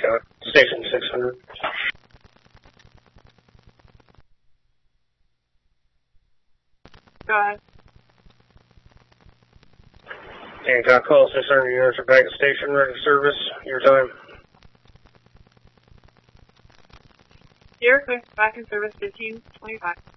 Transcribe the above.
Station 600. Go ahead. Hancock call 600 units are back at station, ready for service. Your time. You're clear. Back in service 1525.